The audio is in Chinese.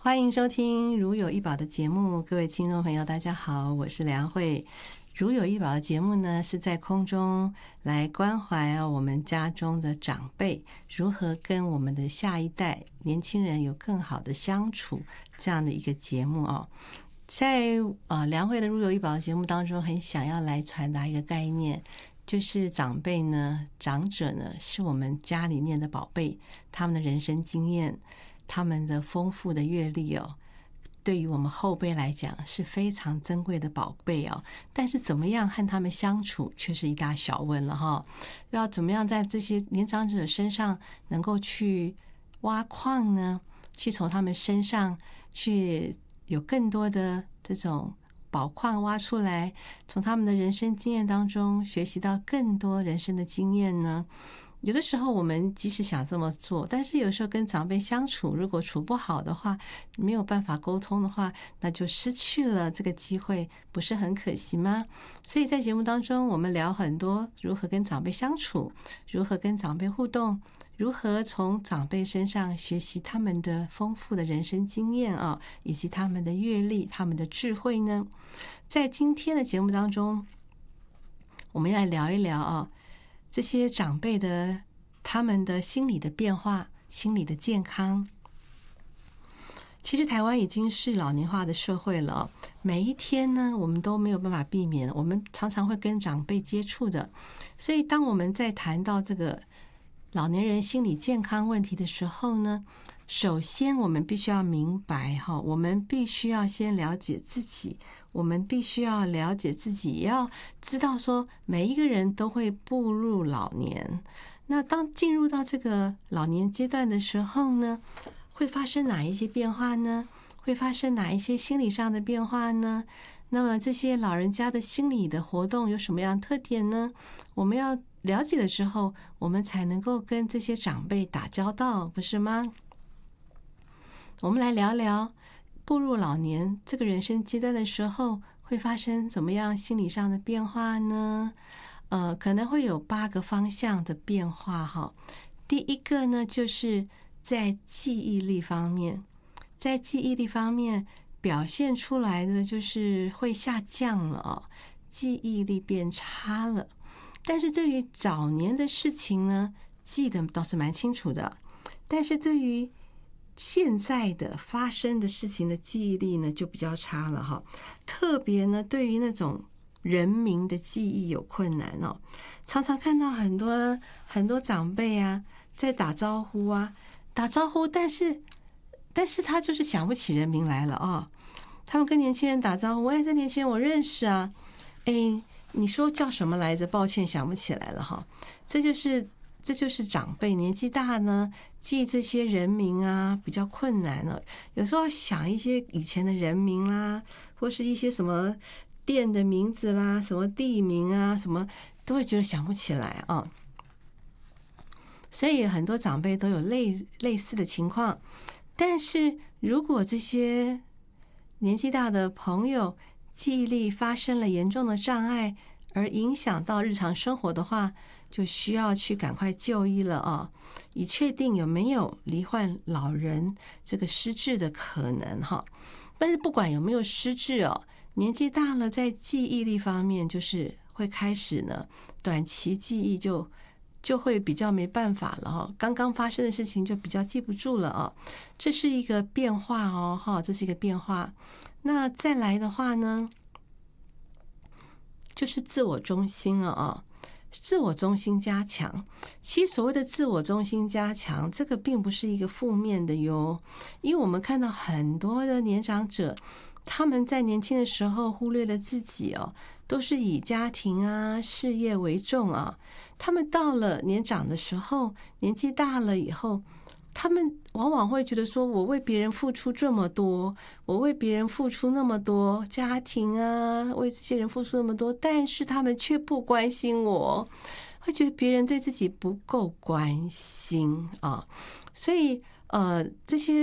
欢迎收听如有一宝的节目，各位听众朋友大家好，我是梁慧。如有一宝的节目呢，是在空中来关怀我们家中的长辈如何跟我们的下一代年轻人有更好的相处，这样的一个节目哦。在梁慧的如有一宝的节目当中，很想要来传达一个概念，就是长辈呢、长者呢，是我们家里面的宝贝，他们的人生经验，他们的丰富的阅历哦，对于我们后辈来讲是非常珍贵的宝贝哦。但是怎么样和他们相处，却是一大小问了哈。要怎么样在这些年长者身上能够去挖矿呢？去从他们身上去有更多的这种宝矿挖出来，从他们的人生经验当中学习到更多人生的经验呢？有的时候我们即使想这么做，但是有时候跟长辈相处，如果处不好的话，没有办法沟通的话，那就失去了这个机会，不是很可惜吗？所以在节目当中，我们聊很多如何跟长辈相处，如何跟长辈互动，如何从长辈身上学习他们的丰富的人生经验啊，以及他们的阅历、他们的智慧呢？在今天的节目当中，我们要来聊一聊啊，这些长辈的他们的心理的变化、心理的健康。其实台湾已经是老龄化的社会了，每一天呢，我们都没有办法避免，我们常常会跟长辈接触的。所以当我们在谈到这个老年人心理健康问题的时候呢，首先我们必须要明白哈，我们必须要先了解自己，我们必须要了解自己，也要知道说每一个人都会步入老年。那当进入到这个老年阶段的时候呢，会发生哪一些变化呢？会发生哪一些心理上的变化呢？那么这些老人家的心理的活动有什么样的特点呢？我们要了解了之后，我们才能够跟这些长辈打交道，不是吗？我们来聊聊步入老年这个人生阶段的时候会发生怎么样心理上的变化呢？可能会有8个方向的变化哈。第一个呢，就是在记忆力方面，在记忆力方面表现出来的就是会下降了哦，记忆力变差了。但是对于早年的事情呢，记得倒是蛮清楚的，但是对于现在的发生的事情的记忆力呢，就比较差了哈。特别呢，对于那种人名的记忆有困难哦。常常看到很多长辈啊，在打招呼啊，打招呼，但是他就是想不起人名来了哦。他们跟年轻人打招呼，这年轻人我认识啊，你说叫什么来着？抱歉，想不起来了哈。这就是长辈年纪大呢，记这些人名啊比较困难了。有时候要想一些以前的人名啦，或是一些什么店的名字啦，什么地名啊，什么都会觉得想不起来啊。所以很多长辈都有类似的情况。但是如果这些年纪大的朋友记忆力发生了严重的障碍，而影响到日常生活的话，就需要去赶快就医了啊，以确定有没有罹患老人这个失智的可能哈。但是不管有没有失智哦，年纪大了，在记忆力方面就是会开始呢，短期记忆就会比较没办法了哈，刚刚发生的事情就比较记不住了啊，这是一个变化哦哈，这是一个变化。那再来的话呢，就是自我中心了啊，自我中心加强。其实所谓的自我中心加强，这个并不是一个负面的哟，因为我们看到很多的年长者，他们在年轻的时候忽略了自己哦，都是以家庭啊、事业为重啊。他们到了年长的时候，年纪大了以后，他们往往会觉得说，我为别人付出这么多，我为别人付出那么多，家庭啊，为这些人付出那么多，但是他们却不关心我，会觉得别人对自己不够关心啊。所以这些